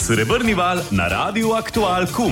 Srebrni val na Radiu Aktual KUM.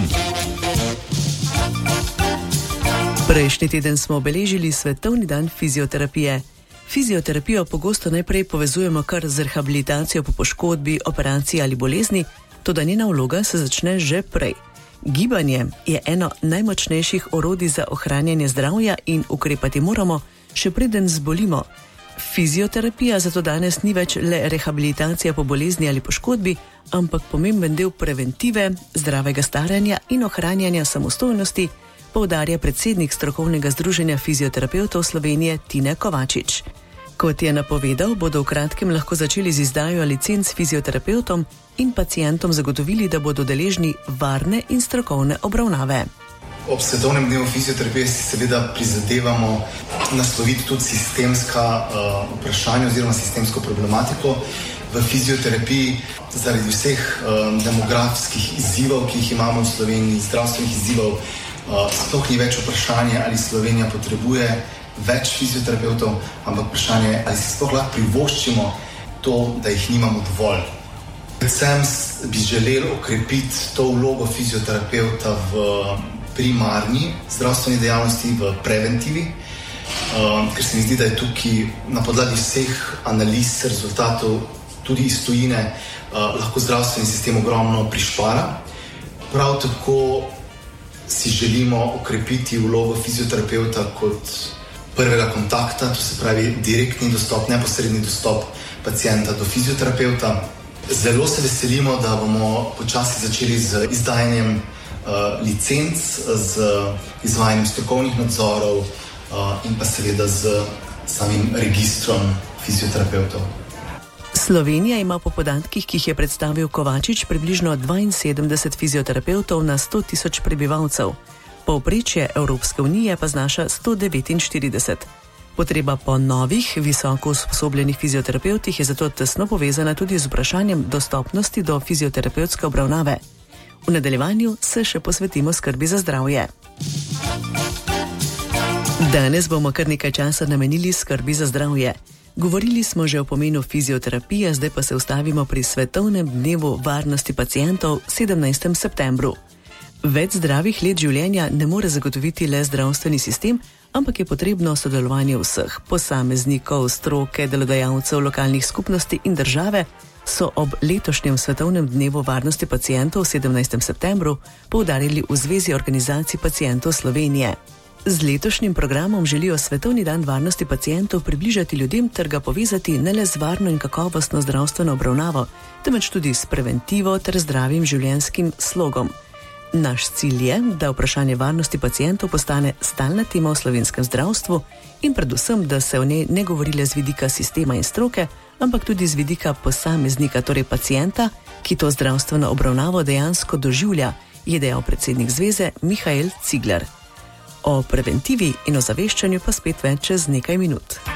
Prejšnji teden smo obeležili Svetovni dan fizioterapije. Fizioterapijo pogosto najprej povezujemo kar z rehabilitacijo po poškodbi, operaciji ali bolezni, toda njena vloga se začne že prej. Gibanje je eno najmočnejših orodij za ohranjanje zdravja in ukrepati moramo, še preden zbolimo. Fizioterapija zato danes ni več le rehabilitacija po bolezni ali poškodbi, ampak pomemben del preventive, zdravega staranja in ohranjanja samostojnosti, poudarja predsednik strokovnega združenja fizioterapevtov Slovenije Tine Kovačič. Kot je napovedal, bodo v kratkem lahko začeli z izdajo licenc fizioterapevtom in pacientom zagotovili, da bodo deležni varne in strokovne obravnave. Ob svetovnem dnevu fizioterapije si seveda prizadevamo nasloviti tudi sistemska vprašanja oziroma sistemsko problematiko v fizioterapiji zaradi vseh demografskih izzivov, ki jih imamo v Sloveniji, zdravstvenih izzivov. Sploh ni več vprašanje, ali Slovenija potrebuje več fizioterapevtov, ampak vprašanje je, ali si sploh lahko privoščimo to, da jih nimamo dovolj. Predvsem bi želeli okrepiti to vlogo fizioterapevta v primarni zdravstveni dejavnosti, v preventivi, ker se mi zdi, da je tukaj na podlagi vseh analiz, rezultatov, tudi iz tujine, lahko zdravstveni sistem ogromno prišpara. Prav tako si želimo okrepiti vlogo fizioterapevta kot prvega kontakta, to se pravi direktni dostop, neposredni dostop pacienta do fizioterapevta. Zelo se veselimo, da bomo počasi začeli z izdajanjem licenc, z izvajanjem strokovnih nadzorov in pa seveda z samim registrom fizioterapevtov. Slovenija ima po podatkih, ki jih je predstavil Kovačič, približno 72 fizioterapevtov na 100 tisoč prebivalcev. Povprečje Evropske unije pa znaša 149. Potreba po novih, visoko usposobljenih fizioterapevtih je zato tesno povezana tudi z vprašanjem dostopnosti do fizioterapevtske obravnave. V nadaljevanju se še posvetimo skrbi za zdravje. Danes bomo kar nekaj časa namenili skrbi za zdravje. Govorili smo že o pomenu fizioterapije, zdaj pa se ustavimo pri Svetovnem dnevu varnosti pacientov 17. septembru. Več zdravih let življenja ne more zagotoviti le zdravstveni sistem, ampak je potrebno sodelovanje vseh posameznikov, stroke, delodajalcev, lokalnih skupnosti in države, so ob letošnjem Svetovnem dnevu varnosti pacientov 17. septembru poudarili v Zvezi organizacij pacientov Slovenije. Z letošnjim programom želijo Svetovni dan varnosti pacientov približati ljudem ter ga povezati ne le z varno in kakovostno zdravstveno obravnavo, temveč tudi s preventivo ter zdravim življenjskim slogom. Naš cilj je, da vprašanje varnosti pacientov postane stalna tema v slovenskem zdravstvu in predvsem, da se o njej ne govori le z vidika sistema in stroke, ampak tudi z vidika posameznika, torej pacienta, ki to zdravstveno obravnavo dejansko doživlja, je dejal predsednik zveze Mihael Cigler. O preventivi in ozaveščanju pa spet več čez nekaj minut.